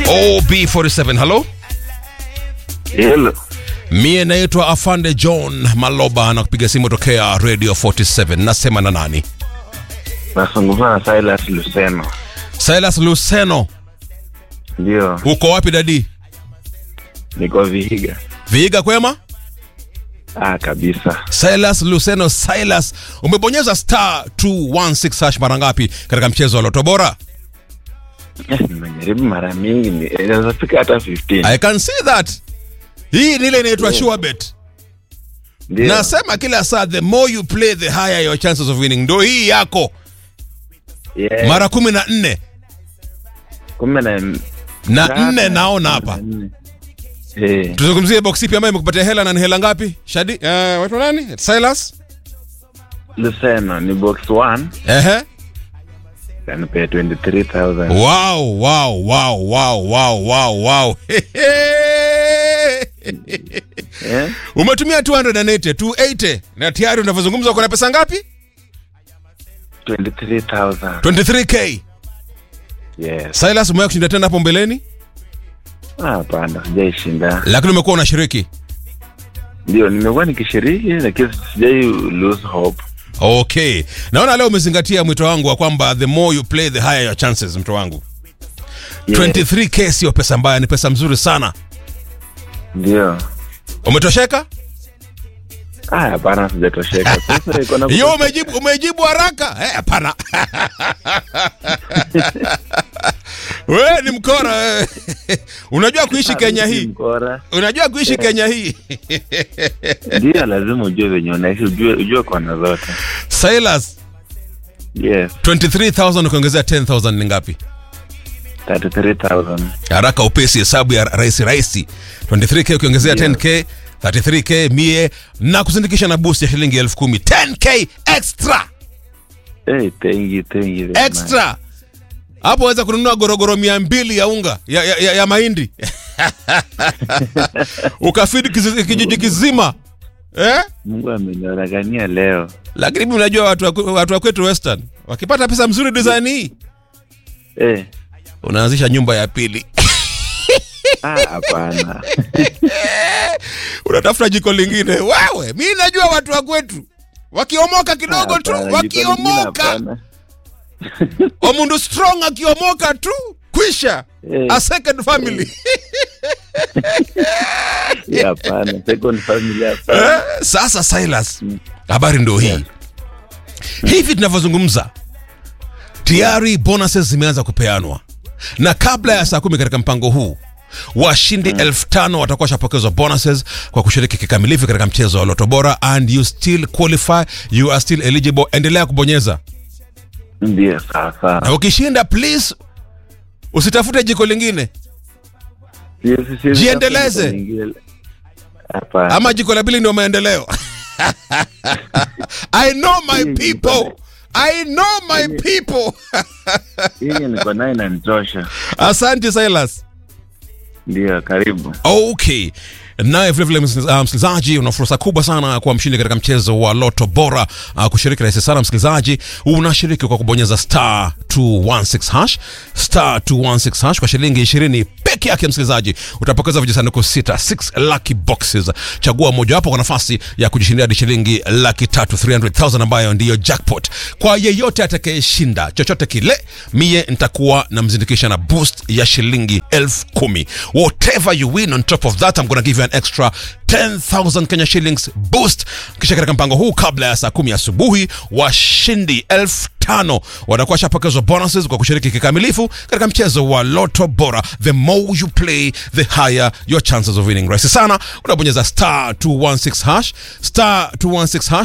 OB47, hello? Hello. Mie naitwa Afande John Maloba na kupiga simu tokea Radio 47. Nasema na nani? Nasungumza na Silas Luceno. Silas Luceno. Ndio. Uko wapi dadi? Niko Vihiga. Vihiga kwema? Kabisa. Silas Luceno. Silas, umebonyeza star 216 hash mara ngapi katika mchezo wa Loto Bora? Nimejaribu mara mingi, inaweza fika hata 15. I can see that. Hii ni ile inaitwa sure bet. Ndio. Nasema kila saa, the more you play the higher your chances of winning. Ndio hii yako. Yeah. Mara 14. 14 naona hapa. Tuzungumzie box ipi ambayo imekupatia hela na ni hela ngapi? Shadi, watu nani? Silas Luceno ni box 1. Kanipea 23,000. Wow. Umetumia 280 na tayari unavyozungumza uko na pesa ngapi? 23,000. 23k. Yes. Silas, umewahi kushinda tena hapo mbeleni? Hapana, sijaishinda. Lakini umekuwa unashiriki? Ndio, nimekuwa nikishiriki lakini sijai lose hope. Okay. Naona leo umezingatia mwito wangu wa kwamba the more you play the higher your chances, mtu wangu. Yes. 23k sio pesa mbaya, ni pesa mzuri sana. Ndio. Umetosheka? Hapana, sijatosheka. Sasa iko na Yo, umejibu haraka. Hapana. Wewe ni mkora wewe. Unajua kuishi Kenya hii? Unajua kuishi Kenya hii? Ndio, lazima ujue venye unaishi, ujue kona zote. Silas. Yes. 23,000 ukiongezea 10,000 ni ngapi? 33,000. Haraka upesi hesabu ya rahisi. 23k ukiongezea 10k, 33k mie na kusindikisha na boost ya shilingi 10,000. 10k extra. Thank you. Extra. Hapo waweza kununua gorogoro 200 ya unga ya mahindi. Ukafidi kijiji kizima. Mungu amenyoragania leo. Lakini mimi unajua watu wa kwetu Western wakipata pesa mzuri design hii. Unaanzisha nyumba ya pili. Hapana. Unatafuta jiko lingine. Wewe, mimi najua watu wa kwetu wakiomoka kidogo tu, wakiomoka. Omundu strong akiomoka tu, kwisha. A second family. Hapana, second family hapana. Sasa Silas, habari ndio hii. Hivi tunavyozungumza, tayari bonuses zimeanza kupeanwa. Na kabla ya saa 10 katika mpango huu, washindi 5,000 watakuwa shapokezwa bonuses kwa kushiriki kikamilifu katika mchezo wa Loto Bora, and you still qualify, you are still eligible. Endelea kubonyeza. Ndio, sasa. Na ukishinda, please usitafute jiko lingine. Jiendeleze. Hapana. Ama jiko la pili ndio maendeleo. I know my people. Hii niko nayo inanitosha. Asante Silas. Ndio, karibu. Okay. Naye vile msikilizaji, una fursa kubwa sana kuwa mshindi katika mchezo wa Loto Bora. Kushiriki rahisi sana msikilizaji, unashiriki kwa kubonyeza star 216 hash, star 216 hash kwa shilingi 20 peke yake msikilizaji. Utapokeza vijisanduku 6 lucky boxes. Chagua moja wapo kwa nafasi ya kujishindia hadi shilingi 300,000 ambayo ndiyo jackpot. Kwa yeyote atakayeshinda chochote kile, mie nitakuwa namzindikisha na boost ya shilingi 10,000. Whatever you win on top of that, I'm gonna give you an extra 10,000 Kenya shillings boost. Kisha katika mpango huu, kabla ya saa 10 asubuhi, washindi 5,000 watakuwa shapokezwa bonuses kwa kushiriki kikamilifu katika mchezo wa Loto Bora. The more you play, the higher your chances of winning. Rahisi sana, unabonyeza star 216 hash, star 216 hash.